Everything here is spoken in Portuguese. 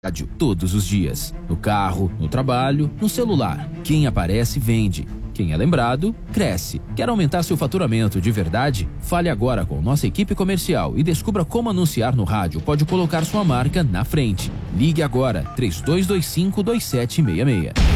rádio todos os dias. No carro, no trabalho, no celular. Quem aparece, vende. Quem é lembrado, cresce. Quer aumentar seu faturamento de verdade? Fale agora com nossa equipe comercial e descubra como anunciar no rádio pode colocar sua marca na frente. Ligue agora, 3225-2766.